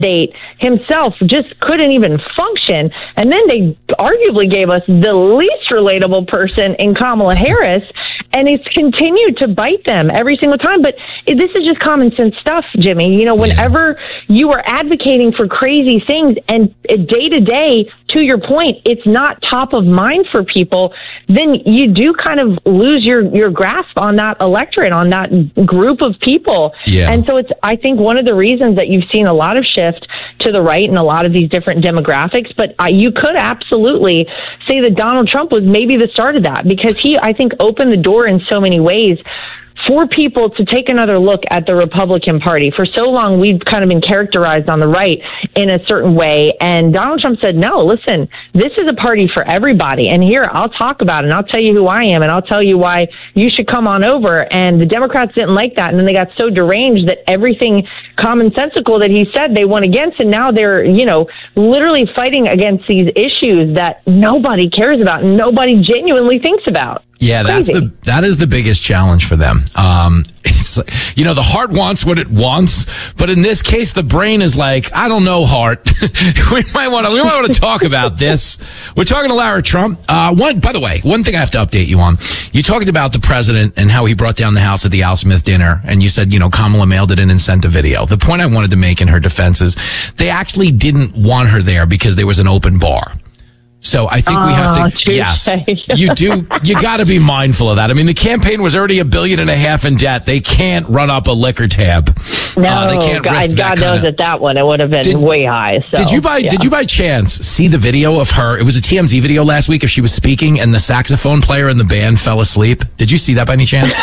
state himself just couldn't even function. And then they arguably gave us the least relatable person in Kamala Harris, and it's continued to bite them every single time. But this is just common sense stuff, Jimmy. You know, whenever you are advocating for crazy things and day to day, to your point, it's not top of mind for people, then you do kind of lose your grasp on that electorate, on that group of people. Yeah. And so it's, I think, one of the reasons that you've seen a lot of shift to the right in a lot of these different demographics. But you could absolutely say that Donald Trump was maybe the start of that, because he, I think, opened the door in so many ways for people to take another look at the Republican Party. For so long, we've kind of been characterized on the right in a certain way. And Donald Trump said, no, listen, this is a party for everybody. And here, I'll talk about it, and I'll tell you who I am, and I'll tell you why you should come on over. And the Democrats didn't like that. And then they got so deranged that everything commonsensical that he said they went against. And now they're, you know, literally fighting against these issues that nobody cares about and nobody genuinely thinks about. Yeah, that is the biggest challenge for them. It's, you know, the heart wants what it wants, but in this case, the brain is like, I don't know, heart. we might want to talk about this. We're talking to Lara Trump. By the way, one thing I have to update you on. You talked about the president and how he brought down the house at the Al Smith dinner, and you said, you know, Kamala mailed it in and sent a video. The point I wanted to make in her defense is they actually didn't want her there because there was an open bar. So I think we have to, yes, you got to be mindful of that. I mean, the campaign was already $1.5 billion in debt. They can't run up a liquor tab. No, they can't God knows that one, it would have been way high. So, did you by chance see the video of her? It was a TMZ video last week, if she was speaking and the saxophone player in the band fell asleep. Did you see that by any chance?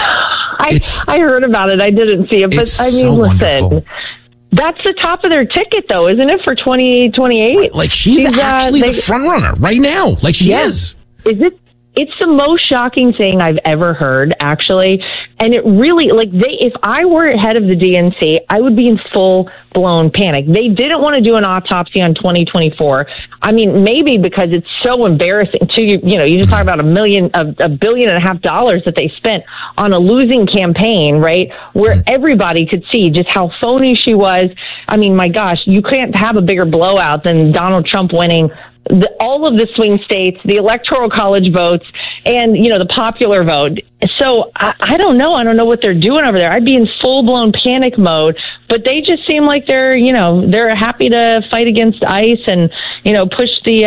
I heard about it. I didn't see it, but I mean, so listen. Wonderful. That's the top of their ticket, though, isn't it, for 2028? Like, she's actually the front runner right now. Like, she is. It's the most shocking thing I've ever heard, actually. And it really, like, if I were head of the DNC, I would be in full-blown panic. They didn't want to do an autopsy on 2024. I mean, maybe because it's so embarrassing to you. You know, you just talk about $1.5 billion that they spent on a losing campaign, right? Where everybody could see just how phony she was. I mean, my gosh, you can't have a bigger blowout than Donald Trump winning all of the swing states, the electoral college votes, and, you know, the popular vote. So I don't know. I don't know what they're doing over there. I'd be in full-blown panic mode, but they just seem like they're, you know, they're happy to fight against ICE and, you know, push the,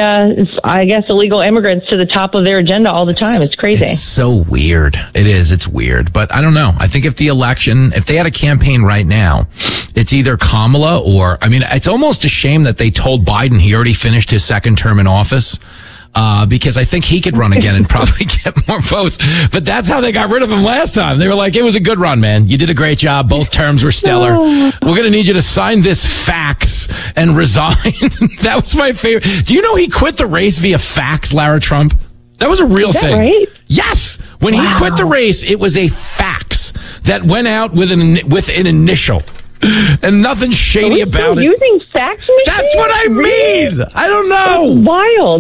I guess, illegal immigrants to the top of their agenda all the time. It's crazy. It's so weird. It is. It's weird. But I don't know. I think if they had a campaign right now, it's either Kamala or, I mean, it's almost a shame that they told Biden he already finished his second term in office. Because I think he could run again and probably get more votes. But that's how they got rid of him last time. They were like, it was a good run, man. You did a great job. Both terms were stellar. We're going to need you to sign this fax and resign. That was my favorite. Do you know he quit the race via fax, Lara Trump? That was a real thing. Right? Yes. When he quit the race, it was a fax that went out with an initial. And nothing shady about it. Using fax machines? That's what I mean. I don't know. That's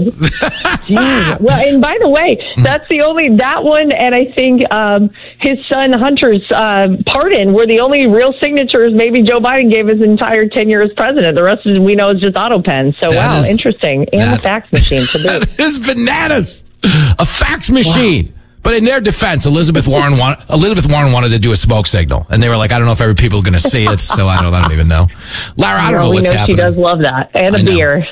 wild. Yeah. Well, and by the way, that's that one, and I think his son Hunter's pardon were the only real signatures maybe Joe Biden gave his entire tenure as president. The rest we know is just auto pen. So wow, interesting. And the fax machine. That is bananas. A fax machine. Wow. But in their defense, Elizabeth Warren wanted to do a smoke signal, and they were like, "I don't know if every people are going to see it, so I don't even know." Lara, I don't know what's happening. She does love that, and a beer.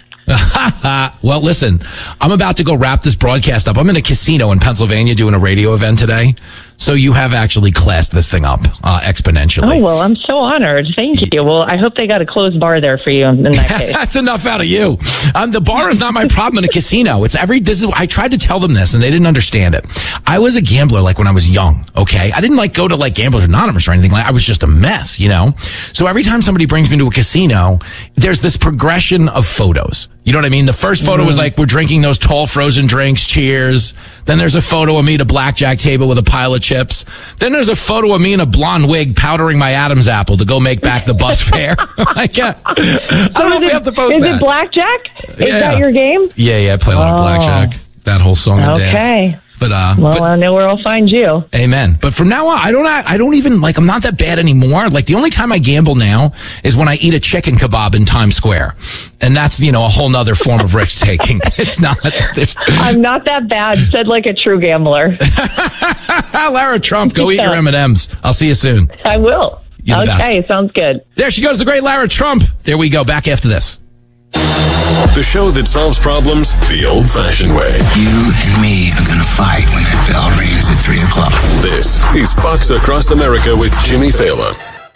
Well, listen, I'm about to go wrap this broadcast up. I'm in a casino in Pennsylvania doing a radio event today. So you have actually classed this thing up exponentially. Oh, well, I'm so honored. Thank you. Well, I hope they got a closed bar there for you in that case. That's enough out of you. The bar is not my problem in a casino. I tried to tell them this and they didn't understand it. I was a gambler like when I was young, okay? I didn't go to Gamblers Anonymous or anything I was just a mess, you know? So every time somebody brings me to a casino, there's this progression of photos. You know what I mean? The first photo was we're drinking those tall frozen drinks, cheers. Then there's a photo of me at a blackjack table with a pile of chips. Then there's a photo of me in a blonde wig powdering my Adam's apple to go make back the bus fare. I don't know if we have to post that. Is it blackjack? Is that your game? Yeah, I play a lot of blackjack. That whole song and dance. But I know where I'll find you. Amen. But from now on, I don't even, like, I'm not that bad anymore. Like, the only time I gamble now is when I eat a chicken kebab in Times Square. And that's, a whole nother form of risk taking. It's not. I'm not that bad. Said like a true gambler. Lara Trump, go eat your M&Ms. I'll see you soon. I will. Okay, sounds good. There she goes, the great Lara Trump. There we go. Back after this. The show that solves problems the old-fashioned way. You and me are gonna fight when that bell rings at 3 o'clock. This is Fox Across America with Jimmy Fallon.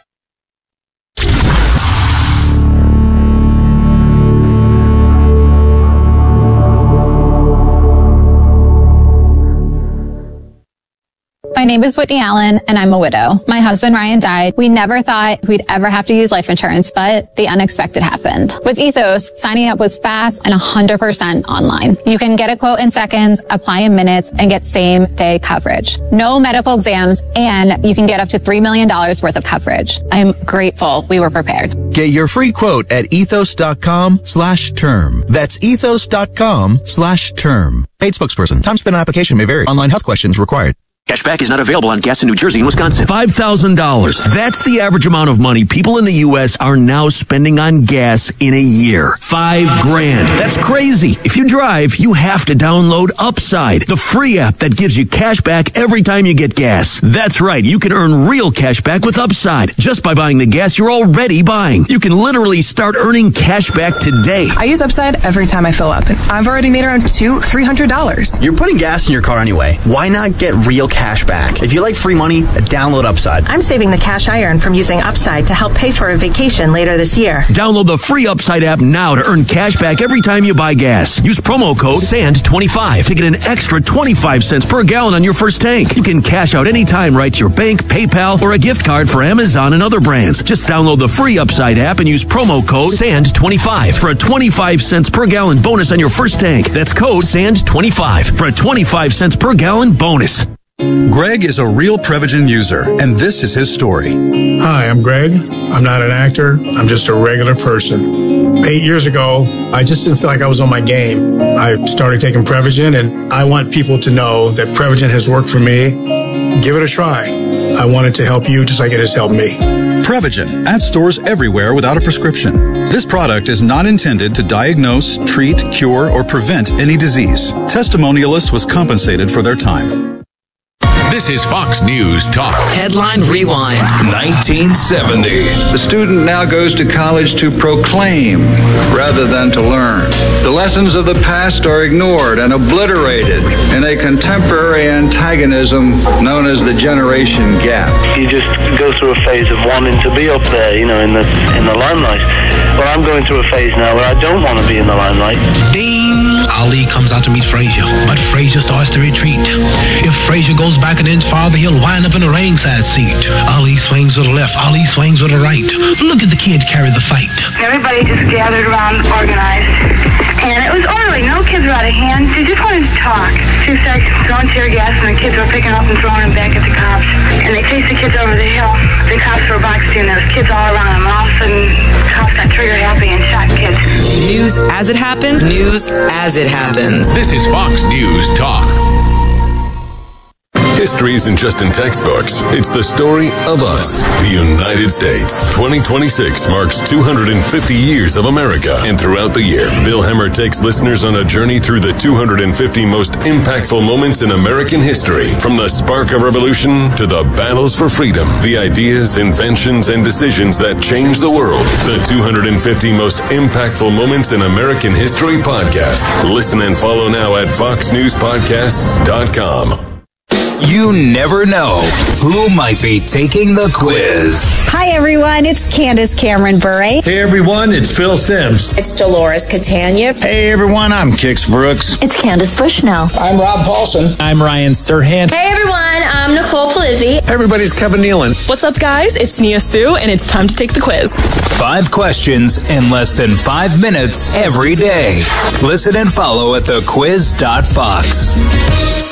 My name is Whitney Allen, and I'm a widow. My husband, Ryan, died. We never thought we'd ever have to use life insurance, but the unexpected happened. With Ethos, signing up was fast and 100% online. You can get a quote in seconds, apply in minutes, and get same-day coverage. No medical exams, and you can get up to $3 million worth of coverage. I'm grateful we were prepared. Get your free quote at ethos.com/term. That's ethos.com/term. Paid spokesperson. Time spent on application may vary. Online health questions required. Cashback is not available on gas in New Jersey and Wisconsin. $5,000. That's the average amount of money people in the U.S. are now spending on gas in a year. $5,000. That's crazy. If you drive, you have to download Upside, the free app that gives you cash back every time you get gas. That's right. You can earn real cash back with Upside just by buying the gas you're already buying. You can literally start earning cash back today. I use Upside every time I fill up, and I've already made around $200-$300. You're putting gas in your car anyway. Why not get real cash back? If you like free money, download Upside. I'm saving the cash I earn from using Upside to help pay for a vacation later this year. Download the free Upside app now to earn cash back every time you buy gas. Use promo code SAND25 to get an extra 25 cents per gallon on your first tank. You can cash out anytime right to your bank, PayPal, or a gift card for Amazon and other brands. Just download the free Upside app and use promo code SAND25 for a 25 cents per gallon bonus on your first tank. That's code SAND25 for a 25 cents per gallon bonus. Greg is a real Prevagen user, and this is his story. Hi, I'm Greg. I'm not an actor. I'm just a regular person. 8 years ago, I just didn't feel like I was on my game. I started taking Prevagen, and I want people to know that Prevagen has worked for me. Give it a try. I want it to help you just like it has helped me. Prevagen, at stores everywhere without a prescription. This product is not intended to diagnose, treat, cure, or prevent any disease. Testimonialist was compensated for their time. This is Fox News Talk. Headline Rewind. 1970. The student now goes to college to proclaim rather than to learn. The lessons of the past are ignored and obliterated in a contemporary antagonism known as the generation gap. You just go through a phase of wanting to be up there, in the limelight. But I'm going through a phase now where I don't want to be in the limelight. Ding! Ali comes out to meet Frazier, but Frazier starts to retreat. If Frazier goes back an inch farther, he'll wind up in a ringside seat. Ali swings with the left, Ali swings with the right. Look at the kid carry the fight. Everybody just gathered around, organized, and it was orderly. No kids were out of hand. They just wanted to talk. 2 seconds, throwing tear gas, and the kids were picking up and throwing them back at the cops. And they chased the kids over the hill. The cops were boxed in. There was kids all around them. All of a sudden, cops got trigger happy and shot kids. News as it happened. News as it happens. This is Fox News Talk. History isn't just in textbooks. It's the story of us, the United States. 2026 marks 250 years of America. And throughout the year, Bill Hemmer takes listeners on a journey through the 250 most impactful moments in American history. From the spark of revolution to the battles for freedom, the ideas, inventions, and decisions that changed the world. The 250 most impactful moments in American history podcast. Listen and follow now at foxnewspodcasts.com. You never know who might be taking the quiz. Hi, everyone. It's Candace Cameron Bure. Hey, everyone. It's Phil Sims. It's Dolores Catania. Hey, everyone. I'm Kix Brooks. It's Candace Bushnell. I'm Rob Paulson. I'm Ryan Serhant. Hey, everyone. I'm Nicole Palizzi. Everybody's Kevin Nealon. What's up, guys? It's Nia Sue, and it's time to take the quiz. 5 questions in less than 5 minutes every day. Listen and follow at thequiz.fox.